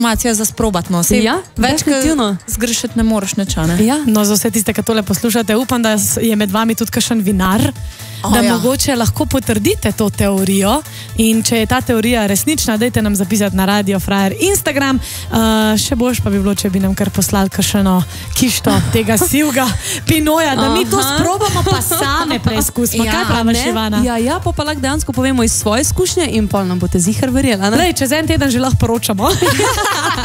Macija za sprobat nosi. Ja, definitivno. Zgrešiti ne moreš nečane. Ja. No, za vse tiste, ki tole poslušate, upam, da je med vami tudi kakšen vinar, da mogoče lahko potrdite to teorijo in če je ta teorija resnična, dajte nam zapisati na Radio Frajer Instagram. Še boljš pa bi bilo, če bi nam kar poslali kakšno kišto tega sivga pinoja, da mi to sprobamo pa same preizkusimo. Kaj praviš, Ivana? Ja, pa lahko dejansko povemo iz svoje izkušnje in pa nam boste zihar verjeli. Čez en teden že lahko poročamo.